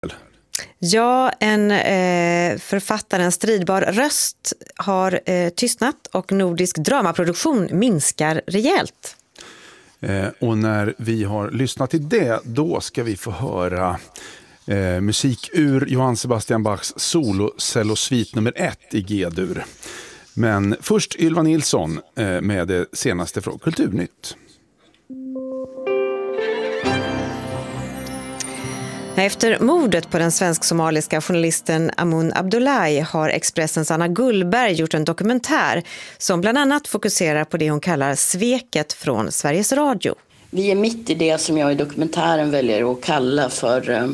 Ja, författarens stridbar röst har tystnat och nordisk dramaproduktion minskar rejält. Och när vi har lyssnat till det, då ska vi få höra musik ur Johann Sebastian Bachs solo-cellosvit nummer 1 i G-dur. Men först Ylva Nilsson med det senaste från Kulturnytt. Efter mordet på den svensk-somaliska journalisten Amun Abdullahi har Expressens Anna Gullberg gjort en dokumentär som bland annat fokuserar på det hon kallar sveket från Sveriges Radio. Vi är mitt i det som jag i dokumentären väljer att kalla för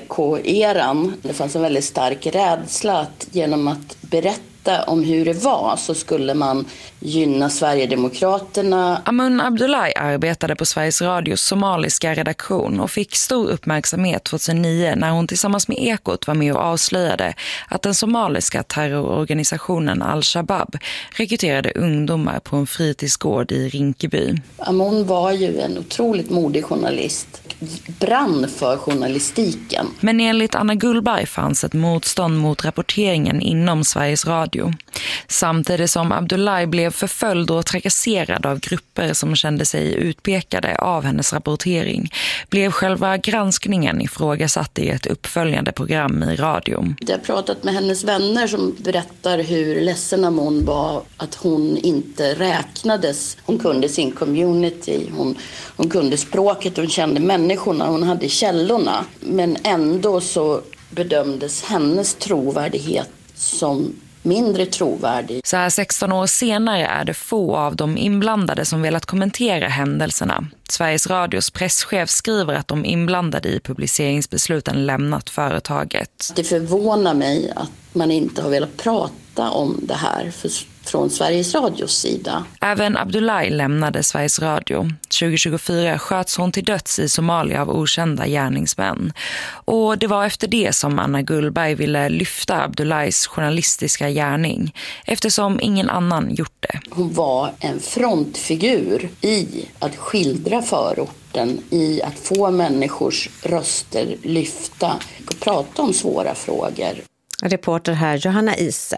PK-eran. Det fanns en väldigt stark rädsla att genom att berätta om hur det var så skulle man gynna Sverigedemokraterna. Amun Abdullahi arbetade på Sveriges Radios somaliska redaktion och fick stor uppmärksamhet 2009 när hon tillsammans med Ekot var med och avslöjade att den somaliska terrororganisationen Al-Shabaab rekryterade ungdomar på en fritidsgård i Rinkeby. Amun var ju en otroligt modig journalist, brann för journalistiken. Men enligt Anna Gullberg fanns ett motstånd mot rapporteringen inom Sveriges Radio. Samtidigt som Abdullahi blev förföljd och trakasserad av grupper som kände sig utpekade av hennes rapportering blev själva granskningen ifrågasatt i ett uppföljande program i radio. Jag har pratat med hennes vänner som berättar hur ledsen hon var att hon inte räknades. Hon kunde sin community, hon kunde språket, hon kände människorna, hon hade källorna. Men ändå så bedömdes hennes trovärdighet som mindre trovärdig. Så här 16 år senare är det få av de inblandade som velat kommentera händelserna. Sveriges Radios presschef skriver att de inblandade i publiceringsbesluten lämnat företaget. Det förvånar mig att man inte har velat prata om det här från Sveriges Radios sida. Även Abdullahi lämnade Sveriges Radio. 2024 sköts hon till döds i Somalia av okända gärningsmän. Och det var efter det som Anna Gullberg ville lyfta Abdullahis journalistiska gärning eftersom ingen annan gjort det. Hon var en frontfigur i att skildra förorten, i att få människors röster lyfta och prata om svåra frågor. Reporter här Johanna Ise.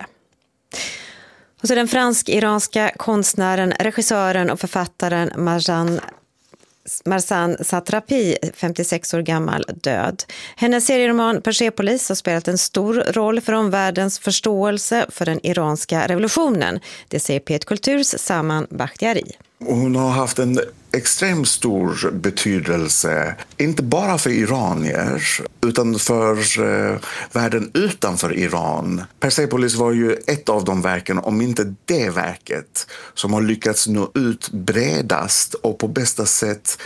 Och så den fransk-iranska konstnären, regissören och författaren Marsan Satrapi, 56 år gammal, död. Hennes serieroman Persepolis har spelat en stor roll för omvärldens förståelse för den iranska revolutionen. Det säger P1 Kulturs Saman Bakhtiari. Hon har haft en extremt stor betydelse, inte bara för iranier utan för världen utanför Iran. Persepolis var ju ett av de verken, om inte det verket, som har lyckats nå ut bredast och på bästa sätt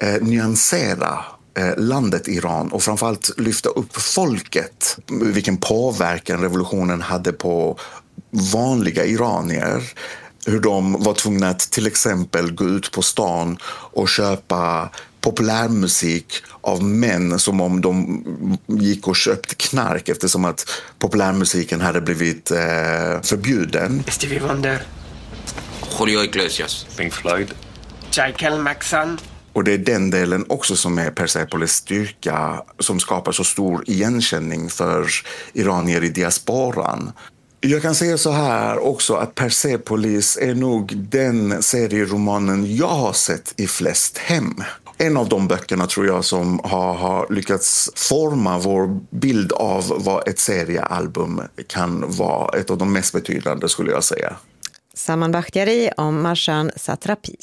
nyansera landet Iran och framförallt lyfta upp folket. Vilken påverkan revolutionen hade på vanliga iranier. Hur de var tvungna att till exempel gå ut på stan och köpa populärmusik av män som om de gick och köpte knark eftersom att populärmusiken hade blivit förbjuden. Stevie Wonder, Julio Iglesias, Pink Floyd, Michael Jackson. Och det är den delen också som är Persepolis styrka, som skapar så stor igenkänning för iranier i diasporan. Jag kan säga så här också att Persepolis är nog den serieromanen jag har sett i flest hem. En av de böckerna tror jag som har lyckats forma vår bild av vad ett seriealbum kan vara. Ett av de mest betydande skulle jag säga. Saman Bakhtiari om Marsan Satrapi.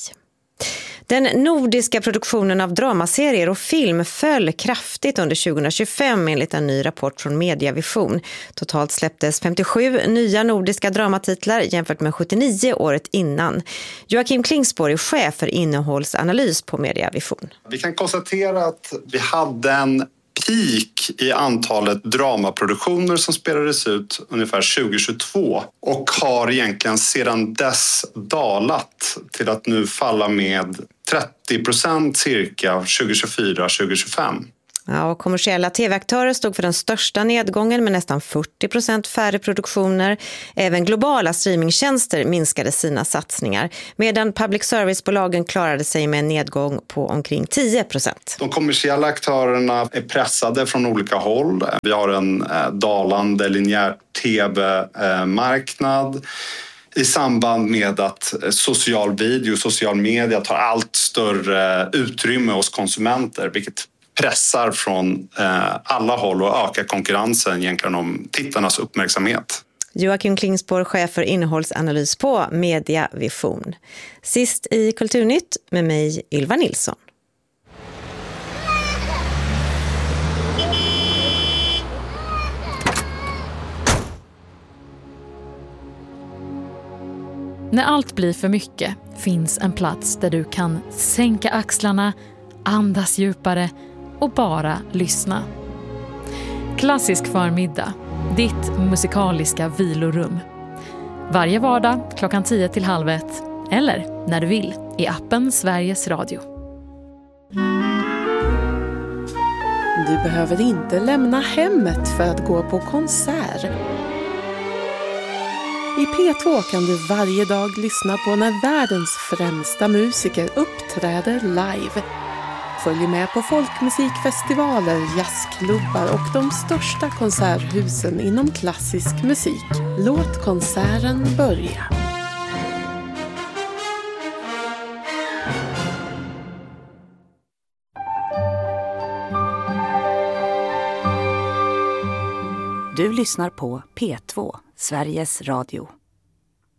Den nordiska produktionen av dramaserier och film föll kraftigt under 2025 enligt en ny rapport från Mediavision. Totalt släpptes 57 nya nordiska dramatitlar jämfört med 79 året innan. Joakim Klingsborg är chef för innehållsanalys på Mediavision. Vi kan konstatera att vi hade en peak i antalet dramaproduktioner som spelades ut ungefär 2022 och har egentligen sedan dess dalat till att nu falla med 30% cirka 2024-2025. Ja, och kommersiella tv-aktörer stod för den största nedgången med nästan 40% färre produktioner. Även globala streamingtjänster minskade sina satsningar, medan public service-bolagen klarade sig med en nedgång på omkring 10%. De kommersiella aktörerna är pressade från olika håll. Vi har en dalande linjär tv-marknad i samband med att social video, social media tar allt större utrymme hos konsumenter, vilket pressar från alla håll och ökar konkurrensen egentligen om tittarnas uppmärksamhet. Joakim Klingsborg, chef för innehållsanalys på Mediavision. Sist i Kulturnytt med mig, Ylva Nilsson. När allt blir för mycket finns en plats där du kan sänka axlarna, andas djupare och bara lyssna. Klassisk förmiddag, ditt musikaliska vilorum. Varje vardag 10:30 eller när du vill i appen Sveriges Radio. Du behöver inte lämna hemmet för att gå på konsert. I P2 kan du varje dag lyssna på när världens främsta musiker uppträder live. Följ med på folkmusikfestivaler, jazzklubbar och de största konserthusen inom klassisk musik. Låt konserten börja. Du lyssnar på P2, Sveriges Radio.